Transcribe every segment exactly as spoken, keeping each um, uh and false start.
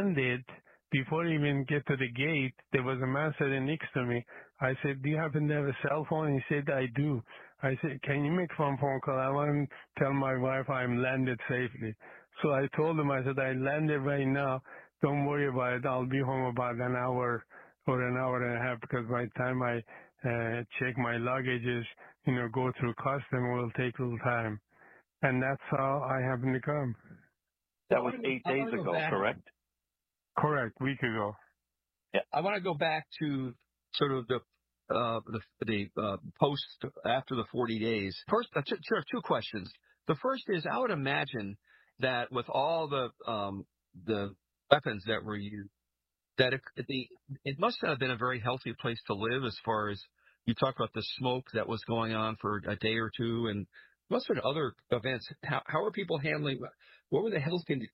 landed, before I even get to the gate, there was a man sitting next to me. I said, do you happen to have a cell phone? He said, I do. I said, can you make one phone call? I want to tell my wife I'm landed safely. So I told him, I said, I landed right now. Don't worry about it. I'll be home about an hour or an hour and a half, because by the time I uh, check my luggages, you know, go through custom, it will take a little time. And that's how I happened to come. That was eight days ago, correct? Correct, week ago. Yeah. I want to go back to sort of the uh, the, the uh, post after the forty days. First, uh, two, two questions. The first is, I would imagine that with all the um, the weapons that were used, that it, the it must have been a very healthy place to live. As far as you talk about the smoke that was going on for a day or two, and must have been other events. How how are people handling? What were the health conditions?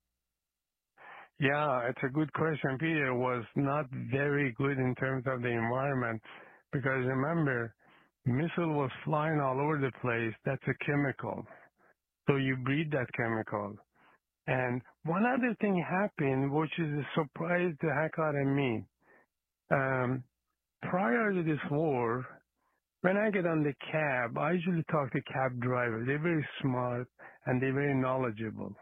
Yeah, it's a good question, Peter. It was not very good in terms of the environment, because remember, missile was flying all over the place. That's a chemical. So you breathe that chemical. And one other thing happened, which is a surprise the heck out of me. Um, prior to this war, when I get on the cab, I usually talk to cab drivers. They're very smart and they're very knowledgeable.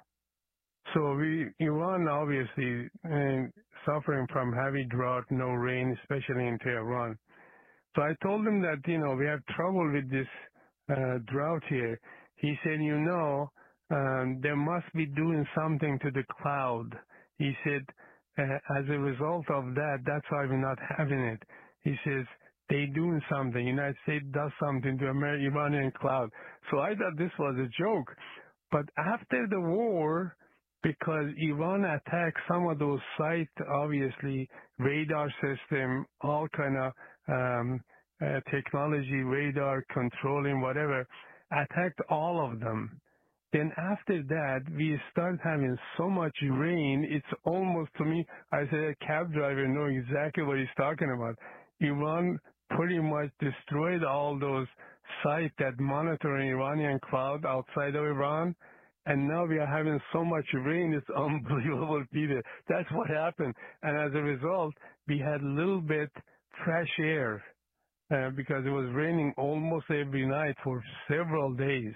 So we, Iran obviously uh, suffering from heavy drought, no rain, especially in Tehran. So I told him that, you know, we have trouble with this uh, drought here. He said, you know, um, they must be doing something to the cloud. He said, uh, as a result of that, that's why we're not having it. He says, they doing something. United States does something to American Iranian cloud. So I thought this was a joke. But after the war, because Iran attacked some of those sites, obviously, radar system, all kind of um, uh, technology, radar controlling, whatever, attacked all of them. Then after that, we start having so much rain, it's almost, to me, I said a cab driver know exactly what he's talking about. Iran pretty much destroyed all those sites that monitor an Iranian cloud outside of Iran. And now we are having so much rain, it's unbelievable, Peter. That's what happened. And as a result, we had a little bit fresh air uh, because it was raining almost every night for several days.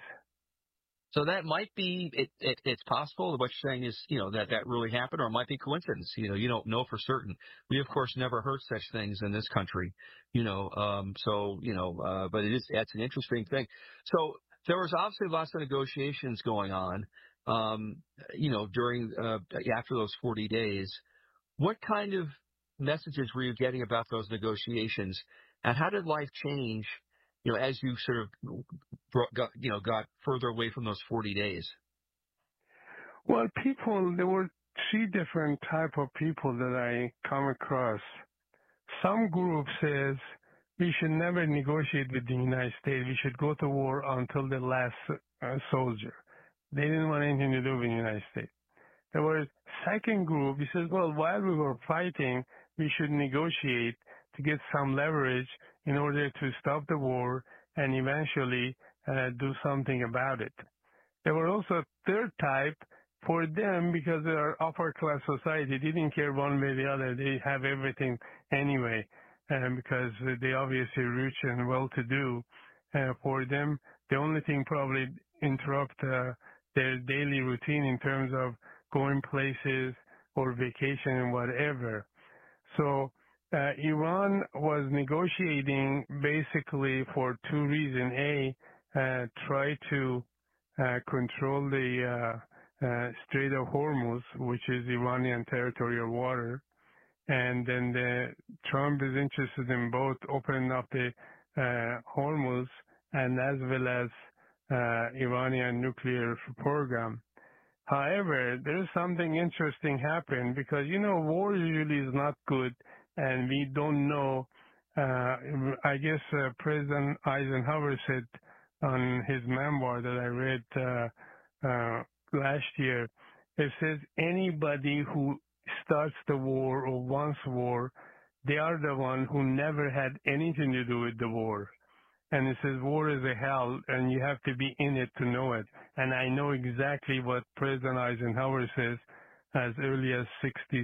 So that might be, it, it, it's possible. What you're saying is, you know, that that really happened, or it might be coincidence. You know, you don't know for certain. We, of course, never heard such things in this country, you know, um, so, you know, uh, but it is, that's an interesting thing. So there was obviously lots of negotiations going on, um, you know, during, uh, after those forty days. What kind of messages were you getting about those negotiations, and how did life change, you know, as you sort of brought, got, you know, got further away from those forty days? Well, people, there were three different type of people that I come across. Some group says we should never negotiate with the United States. We should go to war until the last uh, soldier. They didn't want anything to do with the United States. There was second group. He says, well, while we were fighting, we should negotiate to get some leverage in order to stop the war and eventually uh, do something about it. There were also a third type. For them, because they are upper class society, they didn't care one way or the other. They have everything anyway, and because they obviously rich and well-to-do. Uh, for them, the only thing probably interrupt uh, their daily routine in terms of going places or vacation and whatever. So uh, Iran was negotiating basically for two reasons. A, uh, try to uh, control the uh, Uh, Strait of Hormuz, which is Iranian territorial water, and then the, Trump is interested in both opening up the uh, Hormuz and as well as uh, Iranian nuclear program. However, there is something interesting happened because, you know, war usually is not good, and we don't know. Uh, I guess uh, President Eisenhower said on his memoir that I read uh, uh, last year, it says anybody who starts the war or wants war, they are the one who never had anything to do with the war. And it says war is a hell and you have to be in it to know it. And I know exactly what President Eisenhower says as early as sixty